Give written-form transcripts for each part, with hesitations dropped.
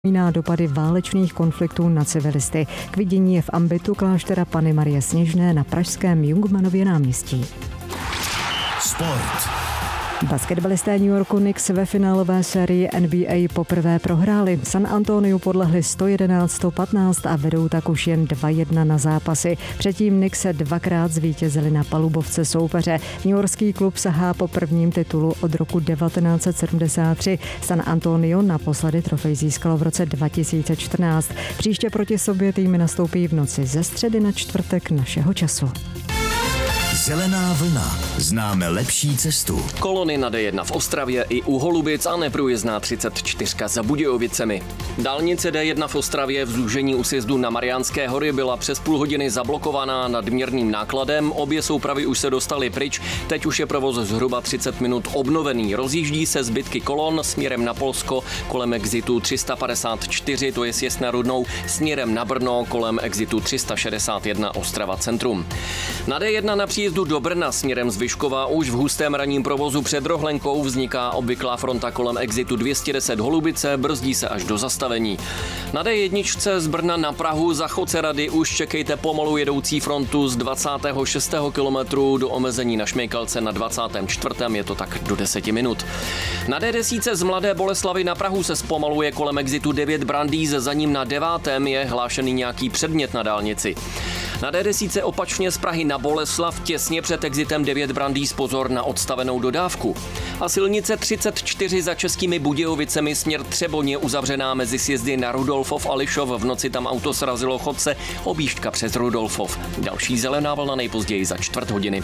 Na dopady válečných konfliktů na civilisty. K vidění je v ambitu kláštera Panny Marie Sněžné na pražském Jungmannově náměstí. Sport. Basketbalisté New Yorku Knicks ve finálové sérii NBA poprvé prohráli. San Antoniu podlehli 111-115 a vedou tak už jen 2-1 na zápasy. Předtím Knicks se dvakrát zvítězili na palubovce soupeře. Newyorský klub sahá po prvním titulu od roku 1973. San Antonio naposledy trofej získalo v roce 2014. Příště proti sobě týmy nastoupí v noci ze středy na čtvrtek našeho času. Zelená vlna. Známe lepší cestu. Kolony na D1 v Ostravě i u Holubic a neprůjezdná 34 za Budějovicemi. Dálnice D1 v Ostravě v zúžení u sjezdu na Mariánské hory byla přes půl hodiny zablokovaná nadměrným nákladem. Obě soupravy už se dostaly pryč, teď už je provoz zhruba 30 minut obnovený. Rozjíždí se zbytky kolon směrem na Polsko kolem exitu 354, to je sjezd na Rudnou, směrem na Brno kolem exitu 361 Ostrava centrum. Na D1 na příjezdu do Brna směrem z Vyškova už v hustém ranním provozu před Rohlenkou vzniká obvyklá fronta kolem exitu 210 Holubice, brzdí se až do zastavení. Na D1 z Brna na Prahu za Chocerady už čekejte pomalu jedoucí frontu z 26. kilometru do omezení na Šmejkalce na 24. je to tak do 10 minut. Na D10 z Mladé Boleslavi na Prahu se zpomaluje kolem exitu 9 Brandýs, za ním na 9. je hlášený nějaký předmět na dálnici. Na D10 opačně z Prahy na Boleslav těsně před exitem 9 Brandýs pozor na odstavenou dodávku. A silnice 34 za Českými Budějovicemi směr Třeboň je uzavřená mezi sjezdy na Rudolfov a Lišov. V noci tam auto srazilo chodce, objížďka přes Rudolfov. Další zelená vlna nejpozději za čtvrt hodiny.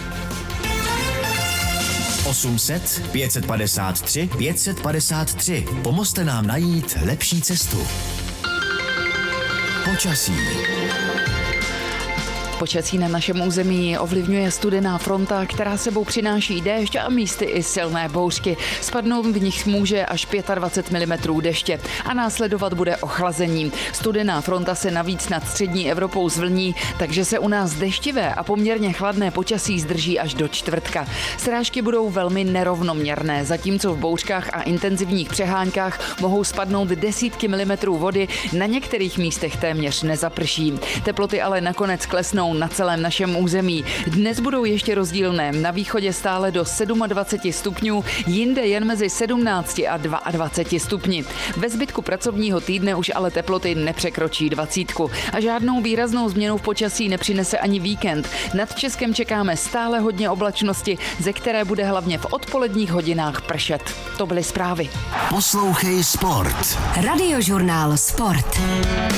800 553 553. Pomozte nám najít lepší cestu. Počasí. Počasí na našem území ovlivňuje studená fronta, která sebou přináší déšť a místy i silné bouřky. Spadnout v nich může až 25 mm deště a následovat bude ochlazení. Studená fronta se navíc nad střední Evropou zvlní, takže se u nás deštivé a poměrně chladné počasí zdrží až do čtvrtka. Srážky budou velmi nerovnoměrné, zatímco v bouřkách a intenzivních přeháňkách mohou spadnout desítky milimetrů vody, na některých místech téměř nezaprší. Teploty ale nakonec klesnou na celém našem území. Dnes budou ještě rozdílné. Na východě stále do 27 stupňů, jinde jen mezi 17 a 22 stupni. Ve zbytku pracovního týdne už ale teploty nepřekročí 20. A žádnou výraznou změnu v počasí nepřinese ani víkend. Nad Českem čekáme stále hodně oblačnosti, ze které bude hlavně v odpoledních hodinách pršet. To byly zprávy. Poslouchej Sport. Radiožurnál Sport.